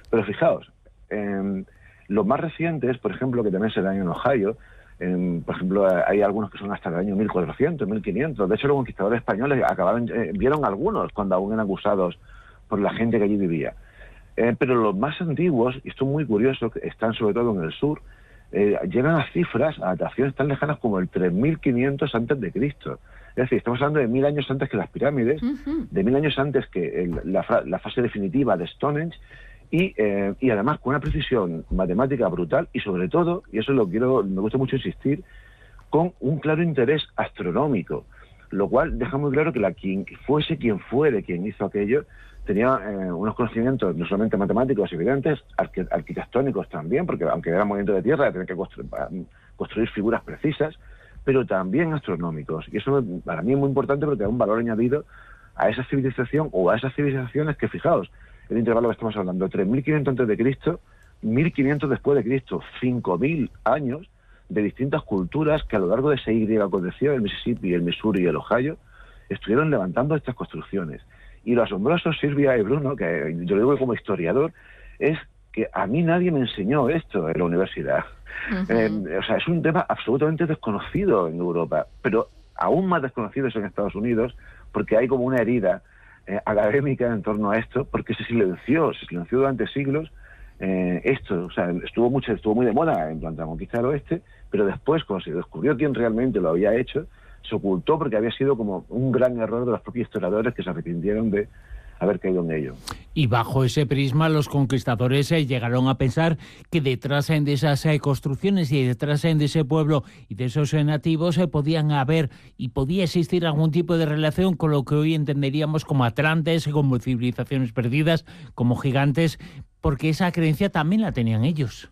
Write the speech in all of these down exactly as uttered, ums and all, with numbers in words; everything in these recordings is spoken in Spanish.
Pero fijaos, eh, los más recientes, por ejemplo, que también se dan en Ohio, eh, por ejemplo, hay algunos que son hasta el año mil cuatrocientos, mil quinientos. De hecho, los conquistadores españoles acabaron, eh, vieron algunos cuando aún eran acusados por la gente que allí vivía. Eh, pero los más antiguos, y esto es muy curioso, que están sobre todo en el sur, eh, llegan a cifras, a dataciones tan lejanas como el tres mil quinientos antes de Cristo. Es decir, estamos hablando de mil años antes que las pirámides, uh-huh. de mil años antes que el, la, la fase definitiva de Stonehenge, y, eh, y además con una precisión matemática brutal, y sobre todo, y eso lo quiero, me gusta mucho insistir, con un claro interés astronómico, lo cual deja muy claro que la, quien fuese quien fuere quien hizo aquello, tenía eh, unos conocimientos no solamente matemáticos evidentes, arqu arquitectónicos también, porque aunque era movimiento de tierra, tenía que construir, construir figuras precisas, pero también astronómicos. Y eso para mí es muy importante porque da un valor añadido a esa civilización o a esas civilizaciones que, fijaos, el intervalo que estamos hablando, tres mil quinientos antes de Cristo, mil quinientos después de Cristo, cinco mil años de distintas culturas que a lo largo de ese Y aconteció, el Mississippi, el Missouri y el Ohio, estuvieron levantando estas construcciones. Y lo asombroso, Silvia y Bruno, que yo lo digo como historiador, es que a mí nadie me enseñó esto en la universidad. Uh-huh. eh, o sea, es un tema absolutamente desconocido en Europa, pero aún más desconocido es en Estados Unidos, porque hay como una herida eh, académica en torno a esto, porque se silenció, se silenció durante siglos eh, esto. O sea, estuvo mucho, estuvo muy de moda en cuanto a conquistar el oeste, pero después, cuando se descubrió quién realmente lo había hecho, se ocultó porque había sido como un gran error de los propios historiadores que se arrepintieron de haber caído en ello. Y bajo ese prisma los conquistadores eh, llegaron a pensar que detrás eh, de esas eh, construcciones y detrás eh, de ese pueblo y de esos eh, nativos eh, podían haber y podía existir algún tipo de relación con lo que hoy entenderíamos como atlantes, como civilizaciones perdidas, como gigantes, porque esa creencia también la tenían ellos.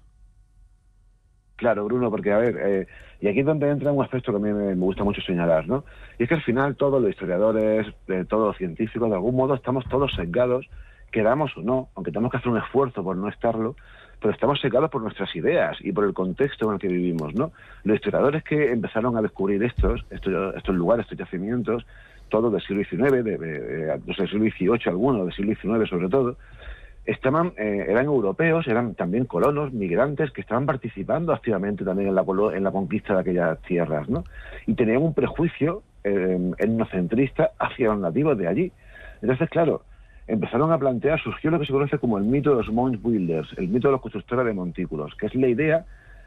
Claro, Bruno, porque a ver, eh, y aquí es donde entra un aspecto que a mí me, me gusta mucho señalar, ¿no? Y es que al final todos los historiadores, eh, todos los científicos, de algún modo estamos todos sesgados, queramos o no, aunque tenemos que hacer un esfuerzo por no estarlo, pero estamos sesgados por nuestras ideas y por el contexto en el que vivimos, ¿no? Los historiadores que empezaron a descubrir estos, estos, estos lugares, estos yacimientos, todos del siglo diecinueve, de, de, de, del siglo dieciocho algunos, del siglo diecinueve sobre todo, estaban eh, eran europeos, eran también colonos, migrantes, que estaban participando activamente también en la, en la conquista de aquellas tierras, ¿no? Y tenían un prejuicio eh, etnocentrista hacia los nativos de allí. Entonces, claro, empezaron a plantear, surgió lo que se conoce como el mito de los Mound Builders, el mito de los constructores de montículos, que es la idea,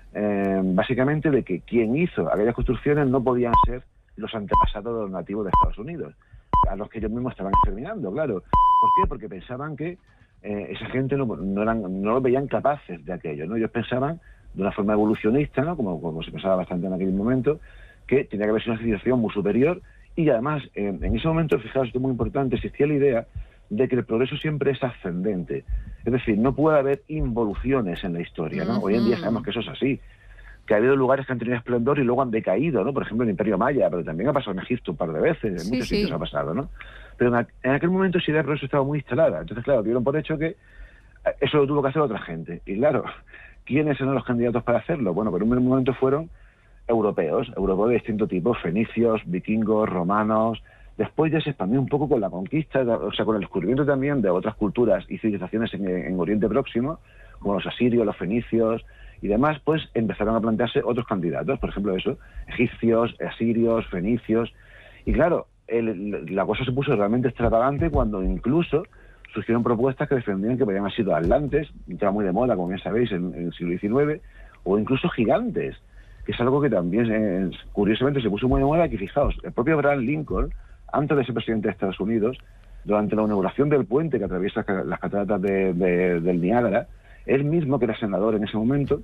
eh, básicamente, de que quien hizo aquellas construcciones no podían ser los antepasados de los nativos de Estados Unidos, a los que ellos mismos estaban exterminando, claro. ¿Por qué? Porque pensaban que Eh, esa gente no, no, eran, no lo veían capaces de aquello, ¿no? Ellos pensaban de una forma evolucionista, ¿no? Como, como se pensaba bastante en aquel momento, que tenía que haber sido una civilización muy superior y además eh, en ese momento, fijaos, esto es muy importante, existía la idea de que el progreso siempre es ascendente, es decir, no puede haber involuciones en la historia, ¿no? Uh-huh. Hoy en día sabemos que eso es así, que ha habido lugares que han tenido esplendor y luego han decaído, ¿no? Por ejemplo, el Imperio Maya, pero también ha pasado en Egipto un par de veces, en sí, muchos sí. sitios ha pasado, ¿no? Pero en, en aquel momento esa idea de progreso estaba muy instalada. Entonces, claro, dieron por hecho que eso lo tuvo que hacer otra gente. Y claro, ¿quiénes eran los candidatos para hacerlo? Bueno, por un primer momento fueron europeos, europeos de distinto tipo, fenicios, vikingos, romanos. Después ya se expandió un poco con la conquista, o sea, con el descubrimiento también de otras culturas y civilizaciones en, en Oriente Próximo, como los asirios, los fenicios y demás, pues empezaron a plantearse otros candidatos, por ejemplo eso, egipcios, asirios, fenicios. Y claro, El, la cosa se puso realmente extravagante cuando incluso surgieron propuestas que defendían que podían haber sido atlantes, ya muy de moda, como bien sabéis, en, en el siglo diecinueve, o incluso gigantes, que es algo que también, eh, curiosamente, se puso muy de moda, que fijaos, el propio Abraham Lincoln, antes de ser presidente de Estados Unidos, durante la inauguración del puente que atraviesa las cataratas de, de, del Niágara, él mismo, que era senador en ese momento,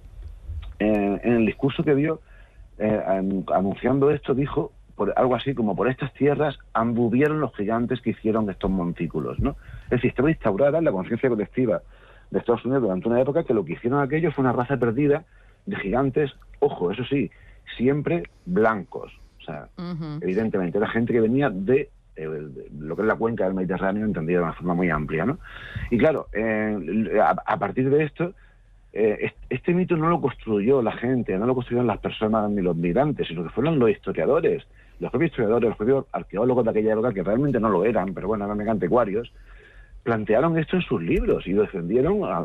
eh, en el discurso que dio, eh, anunciando esto, dijo por algo así como: por estas tierras anduvieron los gigantes que hicieron estos montículos, ¿no? Es decir, estaba instaurada en la conciencia colectiva de Estados Unidos durante una época que lo que hicieron aquello fue una raza perdida de gigantes, ojo, eso sí, siempre blancos. O sea, uh-huh. evidentemente era gente que venía de, eh, de lo que es la cuenca del Mediterráneo, entendida de una forma muy amplia, ¿no? Y claro, eh, a, a partir de esto, eh, este mito no lo construyó la gente, no lo construyeron las personas ni los migrantes, sino que fueron los historiadores, los propios historiadores, los propios arqueólogos de aquella época, que realmente no lo eran, pero bueno, eran anticuarios, plantearon esto en sus libros y lo defendieron a,